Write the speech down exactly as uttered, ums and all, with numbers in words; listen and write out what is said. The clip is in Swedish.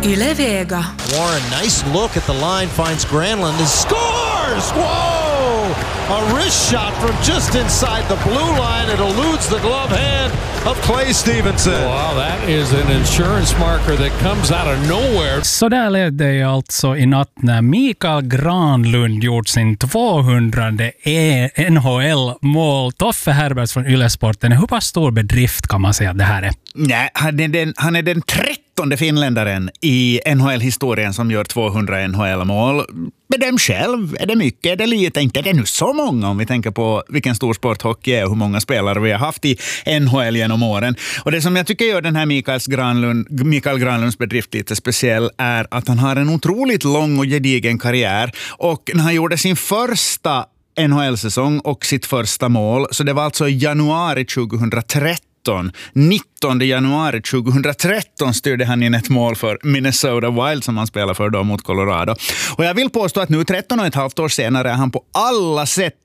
Yle Vega. Warren, nice look at the line, finds Granlund and scores! Whoa! A wrist shot from just inside the blue line. It eludes the glove hand of Clay Stevenson. Wow, that is an insurance marker that comes out of nowhere. Så där lät det alltså i natt när Mikael Granlund gjort sin tvåhundrade N H L-mål. Toffe Herberts från Ylesporten. Hur pass stor bedrift kan man säga att det här är? Nej, han är den, han är den trettonde finländaren i N H L-historien som gör tvåhundra N H L-mål. Bedöm själv, är det mycket, är det lite? Inte är det nu så många om vi tänker på vilken stor sport hockey är och hur många spelare vi har haft i N H L genom åren. Och det som jag tycker gör den här Mikael Granlund, Mikael Granlunds bedrift lite speciell är att han har en otroligt lång och gedigen karriär. Och när han gjorde sin första N H L-säsong och sitt första mål, så det var alltså i januari tjugohundratretton, nittonde januari tjugohundratretton styrde han in ett mål för Minnesota Wild som han spelar för då mot Colorado. Och jag vill påstå att nu tretton och ett halvt år senare är han på alla sätt